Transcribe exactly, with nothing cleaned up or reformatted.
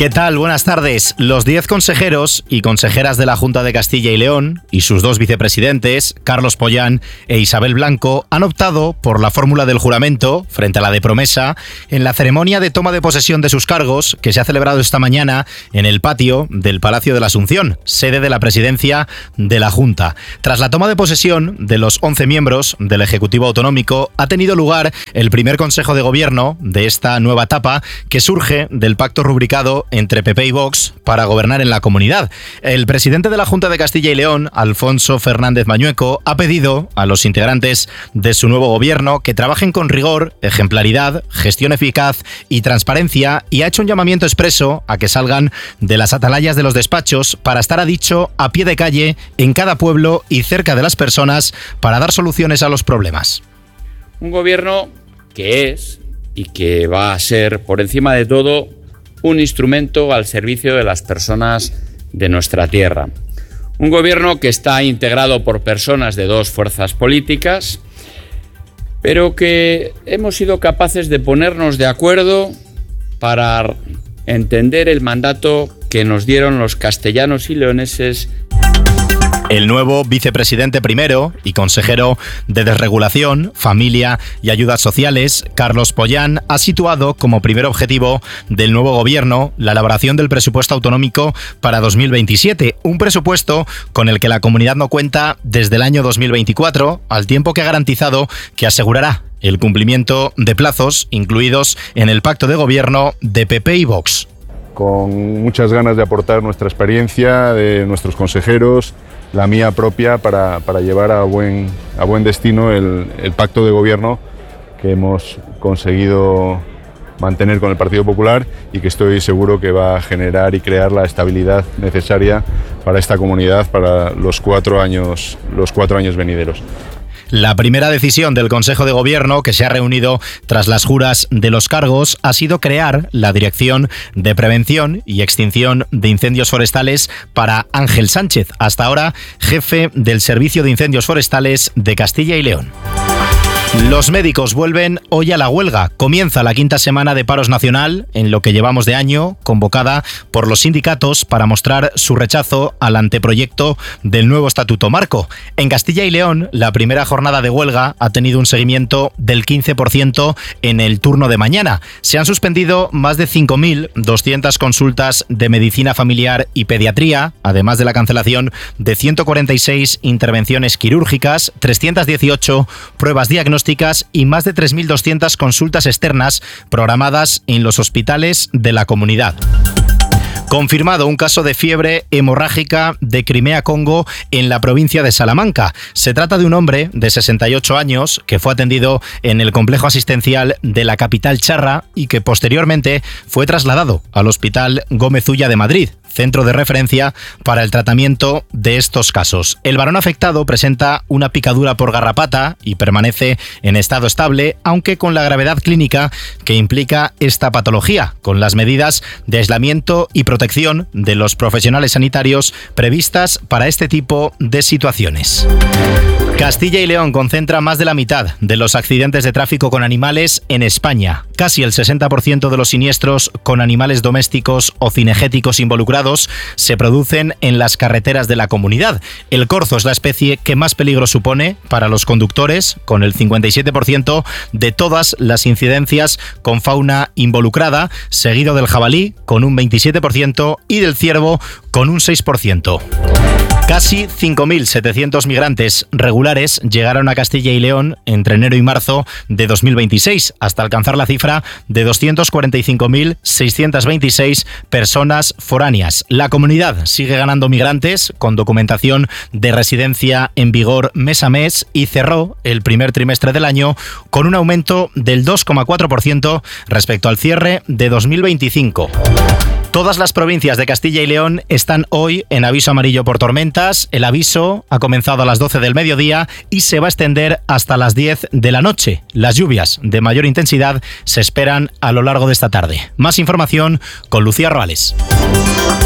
¿Qué tal? Buenas tardes. Los diez consejeros y consejeras de la Junta de Castilla y León y sus dos vicepresidentes, Carlos Pollán e Isabel Blanco, han optado por la fórmula del juramento frente a la de promesa en la ceremonia de toma de posesión de sus cargos que se ha celebrado esta mañana en el patio del Palacio de la Asunción, sede de la presidencia de la Junta. Tras la toma de posesión de los once miembros del Ejecutivo Autonómico, ha tenido lugar el primer Consejo de Gobierno de esta nueva etapa que surge del pacto rubricado entre P P y Vox para gobernar en la comunidad. El presidente de la Junta de Castilla y León, Alfonso Fernández Mañueco, ha pedido a los integrantes de su nuevo gobierno que trabajen con rigor, ejemplaridad, gestión eficaz y transparencia, y ha hecho un llamamiento expreso a que salgan de las atalayas de los despachos para estar, ha dicho, a pie de calle en cada pueblo y cerca de las personas para dar soluciones a los problemas. Un gobierno que es y que va a ser, por encima de todo, un instrumento al servicio de las personas de nuestra tierra. Un gobierno que está integrado por personas de dos fuerzas políticas, pero que hemos sido capaces de ponernos de acuerdo para entender el mandato que nos dieron los castellanos y leoneses. El nuevo vicepresidente primero y consejero de Desregulación, Familia y Ayudas Sociales, Carlos Pollán, ha situado como primer objetivo del nuevo gobierno la elaboración del presupuesto autonómico para dos mil veintisiete, un presupuesto con el que la comunidad no cuenta desde el año dos mil veinticuatro, al tiempo que ha garantizado que asegurará el cumplimiento de plazos incluidos en el pacto de gobierno de P P y Vox. Con muchas ganas de aportar nuestra experiencia, de nuestros consejeros, la mía propia, para, para llevar a buen, a buen destino el, el pacto de gobierno que hemos conseguido mantener con el Partido Popular y que estoy seguro que va a generar y crear la estabilidad necesaria para esta comunidad para los cuatro años, los cuatro años venideros. La primera decisión del Consejo de Gobierno, que se ha reunido tras las juras de los cargos, ha sido crear la Dirección de Prevención y Extinción de Incendios Forestales para Ángel Sánchez, hasta ahora jefe del Servicio de Incendios Forestales de Castilla y León. Los médicos vuelven hoy a la huelga. Comienza la quinta semana de paros nacional en lo que llevamos de año, convocada por los sindicatos para mostrar su rechazo al anteproyecto del nuevo Estatuto Marco. En Castilla y León, la primera jornada de huelga ha tenido un seguimiento del quince por ciento en el turno de mañana. Se han suspendido más de cinco mil doscientas consultas de medicina familiar y pediatría, además de la cancelación de ciento cuarenta y seis intervenciones quirúrgicas, trescientas dieciocho pruebas diagnósticas y más de tres mil doscientas consultas externas programadas en los hospitales de la comunidad. Confirmado un caso de fiebre hemorrágica de Crimea-Congo en la provincia de Salamanca. Se trata de un hombre de sesenta y ocho años que fue atendido en el complejo asistencial de la capital charra y que posteriormente fue trasladado al Hospital Gómez Ulla de Madrid, centro de referencia para el tratamiento de estos casos. El varón afectado presenta una picadura por garrapata y permanece en estado estable, aunque con la gravedad clínica que implica esta patología, con las medidas de aislamiento y protección de los profesionales sanitarios previstas para este tipo de situaciones. Castilla y León concentra más de la mitad de los accidentes de tráfico con animales en España. Casi el sesenta por ciento de los siniestros con animales domésticos o cinegéticos involucrados se producen en las carreteras de la comunidad. El corzo es la especie que más peligro supone para los conductores, con el cincuenta y siete por ciento de todas las incidencias con fauna involucrada, seguido del jabalí con un veintisiete por ciento y del ciervo con un seis por ciento. Casi cinco mil setecientos migrantes regulares llegaron a Castilla y León entre enero y marzo de dos mil veintiséis, hasta alcanzar la cifra de doscientos cuarenta y cinco mil seiscientos veintiséis personas foráneas. La comunidad sigue ganando migrantes con documentación de residencia en vigor mes a mes y cerró el primer trimestre del año con un aumento del dos coma cuatro por ciento respecto al cierre de dos mil veinticinco. Todas las provincias de Castilla y León están hoy en aviso amarillo por tormentas. El aviso ha comenzado a las doce del mediodía y se va a extender hasta las diez de la noche. Las lluvias de mayor intensidad se esperan a lo largo de esta tarde. Más información con Lucía Roales.